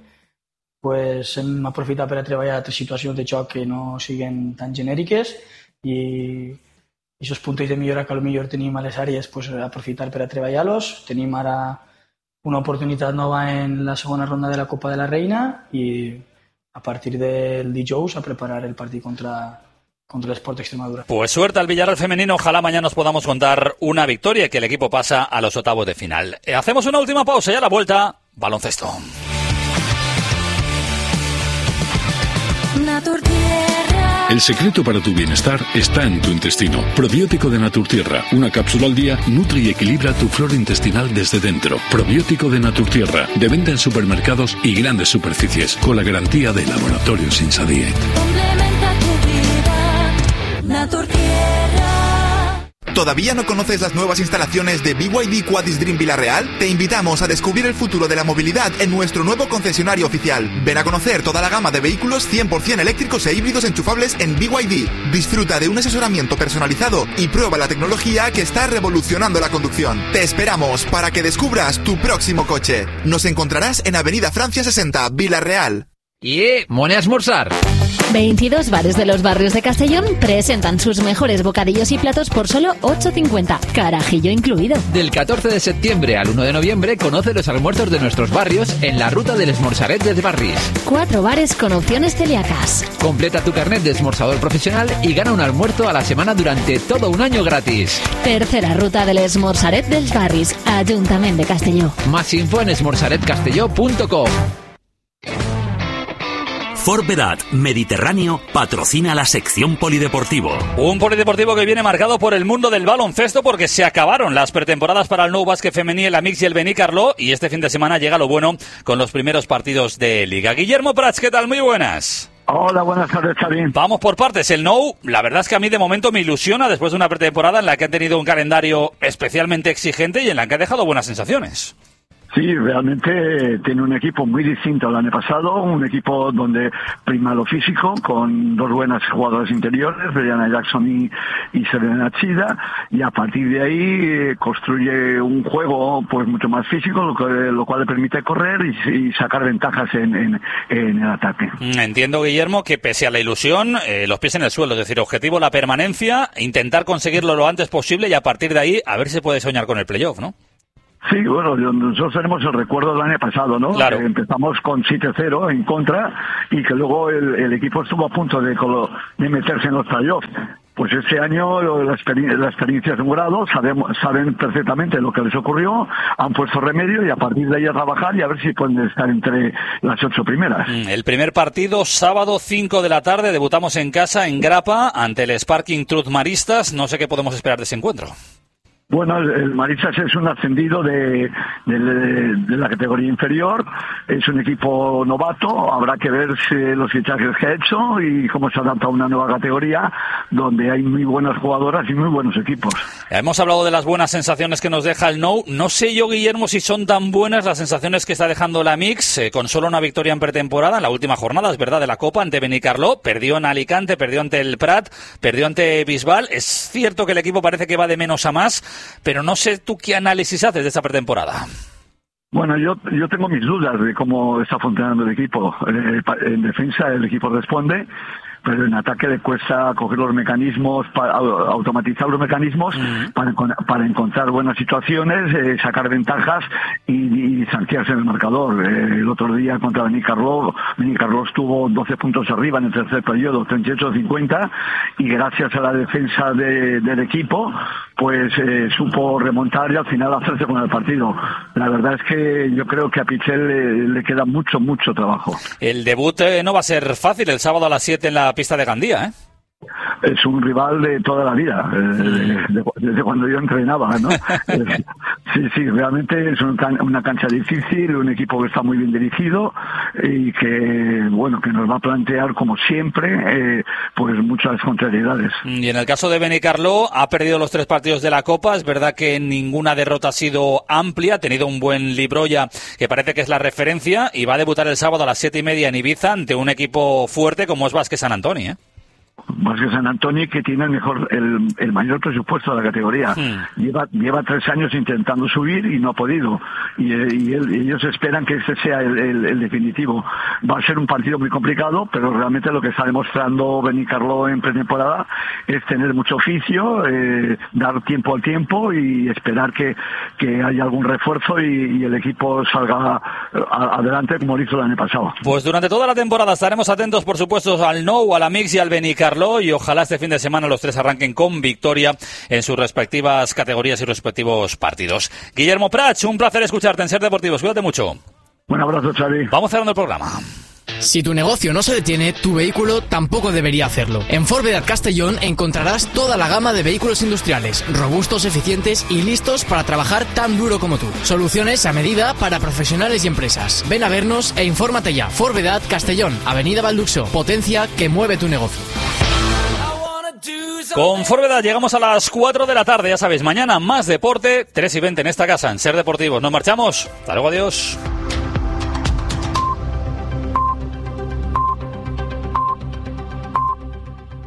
Pues hem aprofitat per a treballar altres situacions de joc que no siguin tan genèriques i aquests punts de millora que potser tenim a les àrees, pues, aprofitar per a treballar-los. Tenim ara una oportunitat nova en la segona ronda de la Copa de la Reina i a partir del dijous a preparar el partit contra contra el Sport Extremadura. Pues suerte al Villarreal femenino, ojalá mañana nos podamos contar una victoria y que el equipo pasa a los octavos de final. Eh, hacemos una última pausa y a la vuelta, baloncesto. El secreto para tu bienestar está en tu intestino. Probiótico de Naturtierra. Una cápsula al día nutre y equilibra tu flora intestinal desde dentro. Probiótico de Naturtierra. De venta en supermercados y grandes superficies. Con la garantía de Laboratorios Insadiet. Complementa tu vida, Naturtierra. ¿Todavía no conoces las nuevas instalaciones de B Y D Quadis Dream Villarreal? Te invitamos a descubrir el futuro de la movilidad en nuestro nuevo concesionario oficial. Ven a conocer toda la gama de vehículos cien por ciento eléctricos e híbridos enchufables en B Y D. Disfruta de un asesoramiento personalizado y prueba la tecnología que está revolucionando la conducción. Te esperamos para que descubras tu próximo coche. Nos encontrarás en Avenida Francia sesenta, Villarreal. ¡Y, mone a esmorzar! veintidós bares de los barrios de Castellón presentan sus mejores bocadillos y platos por solo ocho cincuenta, carajillo incluido. Del catorce de septiembre al uno de noviembre conoce los almuerzos de nuestros barrios en la ruta del Esmorzaret de Barris. Cuatro bares con opciones celíacas. Completa tu carnet de esmorzador profesional y gana un almuerzo a la semana durante todo un año gratis. Tercera ruta del Esmorzaret dels Barris, Ayuntamiento de Castelló. Más info en esmorzaret castelló punto com. Forbedat Mediterráneo patrocina la sección polideportivo. Un polideportivo que viene marcado por el mundo del baloncesto porque se acabaron las pretemporadas para el Nou Básquet Femení, el Amix y el Benicarló, y este fin de semana llega lo bueno con los primeros partidos de Liga. Guillermo Prats, ¿qué tal? Muy buenas. Hola, buenas tardes, Xavi. Vamos por partes. El Nou, la verdad es que a mí de momento me ilusiona después de una pretemporada en la que han tenido un calendario especialmente exigente y en la que ha dejado buenas sensaciones. Sí, realmente tiene un equipo muy distinto al año pasado, un equipo donde prima lo físico, con dos buenas jugadoras interiores, Brianna Jackson y, y Serena Chida, y a partir de ahí eh, construye un juego pues mucho más físico, lo, que, lo cual le permite correr y, y sacar ventajas en, en, en el ataque. Entiendo, Guillermo, que pese a la ilusión, eh, los pies en el suelo, es decir, objetivo la permanencia, intentar conseguirlo lo antes posible y a partir de ahí a ver si se puede soñar con el playoff, ¿no? Sí, bueno, nosotros tenemos el recuerdo del año pasado, ¿no? Claro. Eh, empezamos con siete cero en contra y que luego el, el equipo estuvo a punto de, de meterse en los playoffs. Pues este año la, experien la experiencia es un grado, sabemos, saben perfectamente lo que les ocurrió, han puesto remedio y a partir de ahí a trabajar y a ver si pueden estar entre las ocho primeras. El primer partido, sábado cinco de la tarde, debutamos en casa, en Grapa, ante el Sparking Truth Maristas. No sé qué podemos esperar de ese encuentro. Bueno, el Maristas es un ascendido de, de, de la categoría inferior, es un equipo novato, habrá que ver si los fichajes que ha hecho y cómo se adapta a una nueva categoría donde hay muy buenas jugadoras y muy buenos equipos. Hemos hablado de las buenas sensaciones que nos deja el Nou. No sé yo, Guillermo, si son tan buenas las sensaciones que está dejando la Mix, eh, con solo una victoria en pretemporada en la última jornada, es verdad, de la Copa ante Benicarló, perdió en Alicante, perdió ante el Prat, perdió ante Bisbal. Es cierto que el equipo parece que va de menos a más, pero no sé tú qué análisis haces de esta pretemporada. Bueno, yo yo tengo mis dudas de cómo está funcionando el equipo. Eh, en defensa el equipo responde, pero en ataque le cuesta coger los mecanismos, para, automatizar los mecanismos uh-huh. para, para encontrar buenas situaciones, eh, sacar ventajas y, y distanciarse en el marcador. Eh, el otro día contra Benicarló, Benicarló estuvo doce puntos arriba en el tercer periodo, treinta y ocho a cincuenta, y gracias a la defensa de, del equipo, pues eh, supo remontar y al final hacerse con el partido. La verdad es que yo creo que a Pichel le, le queda mucho, mucho trabajo. El debut eh, no va a ser fácil el sábado a las siete en la pista de Gandía, ¿eh? Es un rival de toda la vida, eh, de, desde cuando yo entrenaba, ¿no? eh, sí, sí, realmente es un can, una cancha difícil, un equipo que está muy bien dirigido y que, bueno, que nos va a plantear, como siempre, eh, pues muchas contrariedades. Y en el caso de Benicarló, ha perdido los tres partidos de la Copa, es verdad que ninguna derrota ha sido amplia, ha tenido un buen Libroya, que parece que es la referencia, y va a debutar el sábado a las siete y media en Ibiza ante un equipo fuerte como es Vázquez San Antonio, ¿eh? Vázquez San Antonio, que tiene el mejor, el, el mayor presupuesto de la categoría. Hmm. Lleva, lleva tres años intentando subir y no ha podido. Y, y, él, y ellos esperan que este sea el, el, el definitivo. Va a ser un partido muy complicado, pero realmente lo que está demostrando Benicarló en pretemporada es tener mucho oficio, eh, dar tiempo al tiempo y esperar que, que haya algún refuerzo y, y el equipo salga a, adelante como lo hizo el año pasado. Pues durante toda la temporada estaremos atentos, por supuesto, al Nou, a la Mix y al Benicarló, y ojalá este fin de semana los tres arranquen con victoria en sus respectivas categorías y respectivos partidos. Guillermo Prats, un placer escucharte en Ser Deportivos. Cuídate mucho. Un abrazo, Xavi. Vamos cerrando el programa. Si tu negocio no se detiene, tu vehículo tampoco debería hacerlo. En Forbedat Castellón encontrarás toda la gama de vehículos industriales, robustos, eficientes y listos para trabajar tan duro como tú. Soluciones a medida para profesionales y empresas. Ven a vernos e infórmate ya. Forbedat Castellón, Avenida Balduxo. Potencia que mueve tu negocio. Con Forbedat llegamos a las cuatro de la tarde, ya sabéis, mañana más deporte, tres y veinte en esta casa, en Ser Deportivos. Nos marchamos, hasta luego, adiós.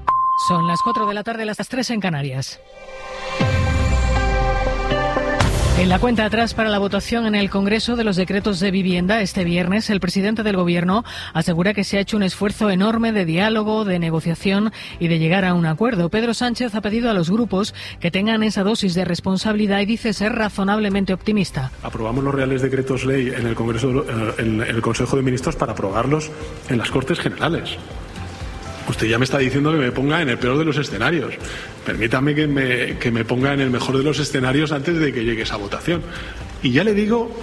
Son las cuatro de la tarde, las tres en Canarias. En la cuenta atrás para la votación en el Congreso de los decretos de vivienda este viernes, el presidente del Gobierno asegura que se ha hecho un esfuerzo enorme de diálogo, de negociación y de llegar a un acuerdo. Pedro Sánchez ha pedido a los grupos que tengan esa dosis de responsabilidad y dice ser razonablemente optimista. Aprobamos los reales decretos ley en el Congreso, en el Consejo de Ministros para aprobarlos en las Cortes Generales. Usted ya me está diciendo que me ponga en el peor de los escenarios. Permítame que me, que me ponga en el mejor de los escenarios antes de que llegue esa votación. Y ya le digo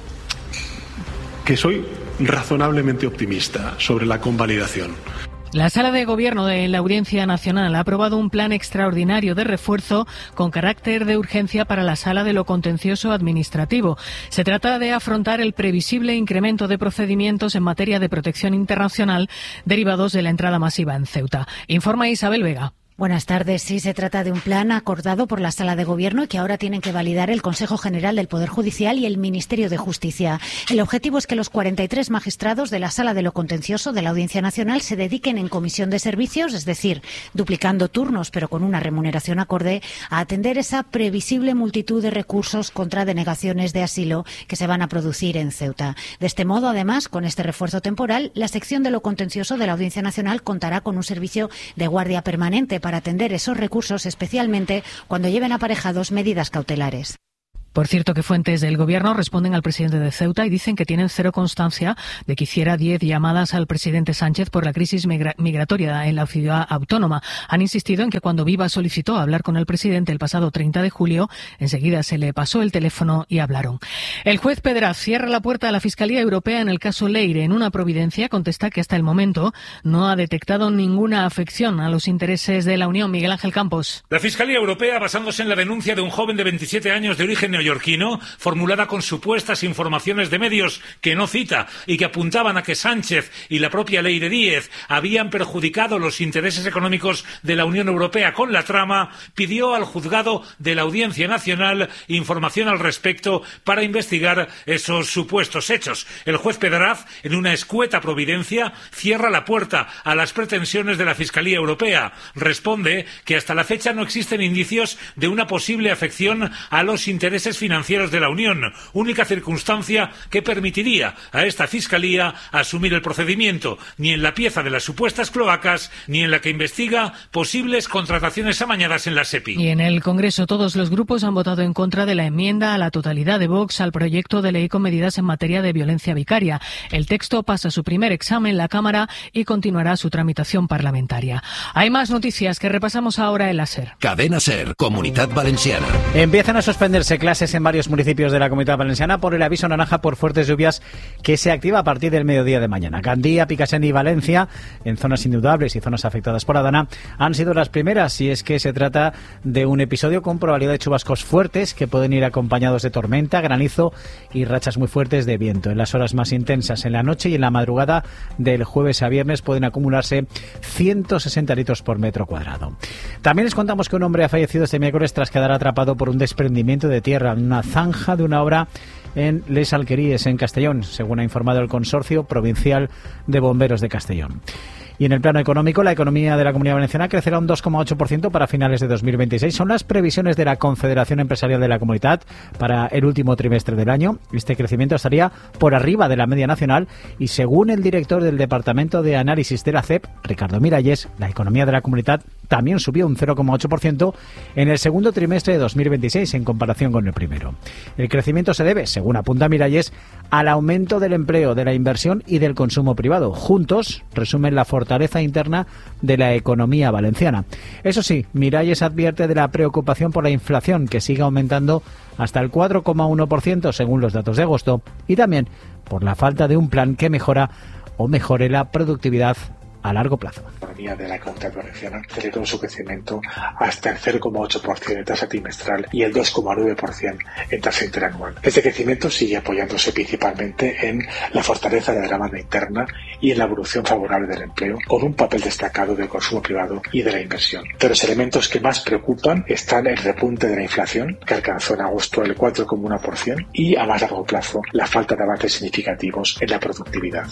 que soy razonablemente optimista sobre la convalidación. La Sala de Gobierno de la Audiencia Nacional ha aprobado un plan extraordinario de refuerzo con carácter de urgencia para la Sala de lo Contencioso Administrativo. Se trata de afrontar el previsible incremento de procedimientos en materia de protección internacional derivados de la entrada masiva en Ceuta. Informa Isabel Vega. Buenas tardes. Sí, se trata de un plan acordado por la Sala de Gobierno y que ahora tienen que validar el Consejo General del Poder Judicial y el Ministerio de Justicia. El objetivo es que los cuarenta y tres magistrados de la Sala de lo Contencioso de la Audiencia Nacional se dediquen en comisión de servicios, es decir, duplicando turnos pero con una remuneración acorde, a atender esa previsible multitud de recursos contra denegaciones de asilo que se van a producir en Ceuta. De este modo, además, con este refuerzo temporal, la sección de lo contencioso de la Audiencia Nacional contará con un servicio de guardia permanente para atender esos recursos, especialmente cuando lleven aparejados medidas cautelares. Por cierto, que fuentes del Gobierno responden al presidente de Ceuta y dicen que tienen cero constancia de que hiciera diez llamadas al presidente Sánchez por la crisis migra- migratoria en la ciudad autónoma. Han insistido en que cuando Viva solicitó hablar con el presidente el pasado treinta de julio, enseguida se le pasó el teléfono y hablaron. El juez Pedraz cierra la puerta a la Fiscalía Europea en el caso Leire. En una providencia contesta que hasta el momento no ha detectado ninguna afección a los intereses de la Unión. Miguel Ángel Campos. La Fiscalía Europea, basándose en la denuncia de un joven de veintisiete años de origen neoyorquino, formulada con supuestas informaciones de medios que no cita y que apuntaban a que Sánchez y la propia Leire Díez habían perjudicado los intereses económicos de la Unión Europea con la trama, pidió al juzgado de la Audiencia Nacional información al respecto para investigar esos supuestos hechos. El juez Pedraz, en una escueta providencia, cierra la puerta a las pretensiones de la Fiscalía Europea. Responde que hasta la fecha no existen indicios de una posible afección a los intereses financieros de la Unión, única circunstancia que permitiría a esta Fiscalía asumir el procedimiento, ni en la pieza de las supuestas cloacas, ni en la que investiga posibles contrataciones amañadas en la SEPI. Y en el Congreso todos los grupos han votado en contra de la enmienda a la totalidad de Vox al proyecto de ley con medidas en materia de violencia vicaria. El texto pasa su primer examen en la Cámara y continuará su tramitación parlamentaria. Hay más noticias que repasamos ahora en la SER. Cadena SER, Comunidad Valenciana. Empiezan a suspenderse clases en varios municipios de la Comunidad Valenciana por el aviso naranja por fuertes lluvias que se activa a partir del mediodía de mañana. Gandía, Picassent y Valencia, en zonas indudables y zonas afectadas por Adana, han sido las primeras, y es que se trata de un episodio con probabilidad de chubascos fuertes que pueden ir acompañados de tormenta, granizo y rachas muy fuertes de viento. En las horas más intensas, en la noche y en la madrugada del jueves a viernes, pueden acumularse ciento sesenta litros por metro cuadrado. También les contamos que un hombre ha fallecido este miércoles tras quedar atrapado por un desprendimiento de tierra en una zanja de una obra en Les Alqueríes, en Castellón, según ha informado el Consorcio Provincial de Bomberos de Castellón. Y en el plano económico, la economía de la Comunidad Valenciana crecerá un dos coma ocho por ciento para finales de dos mil veintiséis. Son las previsiones de la Confederación Empresarial de la Comunidad para el último trimestre del año. Este crecimiento estaría por arriba de la media nacional y, según el director del Departamento de Análisis de la C E P, Ricardo Miralles, la economía de la Comunidad también subió un cero coma ocho por ciento en el segundo trimestre de dos mil veintiséis en comparación con el primero. El crecimiento se debe, según apunta Miralles, al aumento del empleo, de la inversión y del consumo privado. Juntos resumen la fortaleza interna de la economía valenciana. Eso sí, Miralles advierte de la preocupación por la inflación, que sigue aumentando hasta el cuatro coma uno por ciento según los datos de agosto, y también por la falta de un plan que mejora o mejore la productividad a largo plazo. La economía de la Comunidad Valenciana aceleró su crecimiento hasta el cero coma ocho por ciento en tasa trimestral y el dos coma nueve por ciento en tasa interanual. Este crecimiento sigue apoyándose principalmente en la fortaleza de la demanda interna y en la evolución favorable del empleo, con un papel destacado del consumo privado y de la inversión. De los elementos que más preocupan están el repunte de la inflación, que alcanzó en agosto el cuatro coma uno por ciento, y a más largo plazo la falta de avances significativos en la productividad.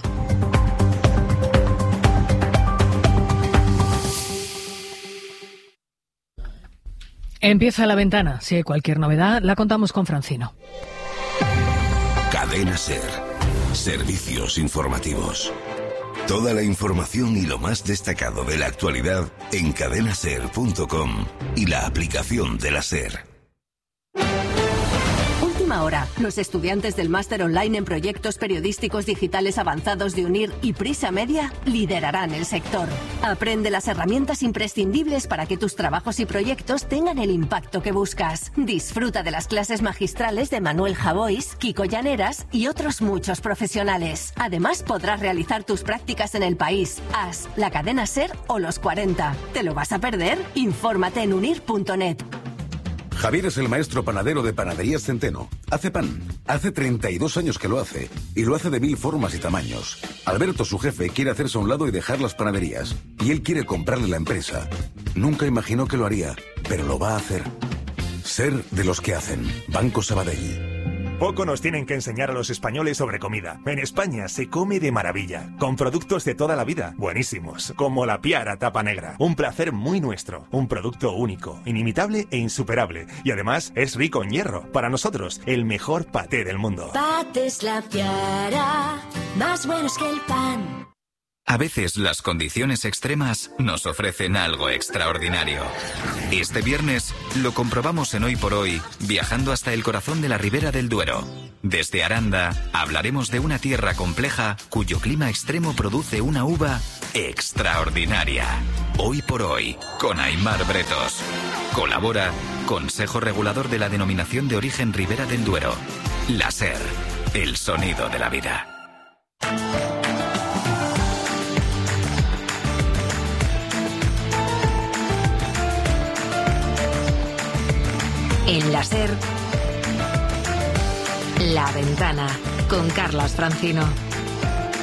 Empieza La Ventana. Si hay cualquier novedad, la contamos con Francino. Cadena SER. Servicios informativos. Toda la información y lo más destacado de la actualidad en cadena ser punto com y la aplicación de la SER. Ahora, los estudiantes del máster online en proyectos periodísticos digitales avanzados de UNIR y Prisa Media liderarán el sector. Aprende las herramientas imprescindibles para que tus trabajos y proyectos tengan el impacto que buscas. Disfruta de las clases magistrales de Manuel Javois, Kiko Llaneras y otros muchos profesionales. Además, podrás realizar tus prácticas en el país, A S, la cadena SER o los cuarenta. ¿Te lo vas a perder? Infórmate en unir punto net. Javier es el maestro panadero de Panaderías Centeno. Hace pan. Hace treinta y dos años que lo hace. Y lo hace de mil formas y tamaños. Alberto, su jefe, quiere hacerse a un lado y dejar las panaderías. Y él quiere comprarle la empresa. Nunca imaginó que lo haría, pero lo va a hacer. Ser de los que hacen. Banco Sabadell. Poco nos tienen que enseñar a los españoles sobre comida. En España se come de maravilla, con productos de toda la vida, buenísimos, como la Piara tapa negra. Un placer muy nuestro, un producto único, inimitable e insuperable. Y además es rico en hierro. Para nosotros, el mejor paté del mundo. Patés La Piara, más buenos que el pan. A veces las condiciones extremas nos ofrecen algo extraordinario. Este viernes lo comprobamos en Hoy por Hoy, viajando hasta el corazón de la Ribera del Duero. Desde Aranda hablaremos de una tierra compleja cuyo clima extremo produce una uva extraordinaria. Hoy por Hoy, con Aimar Bretos. Colabora Consejo Regulador de la Denominación de Origen Ribera del Duero. La SER, el sonido de la vida. En la SER, La Ventana, con Carlas Francino.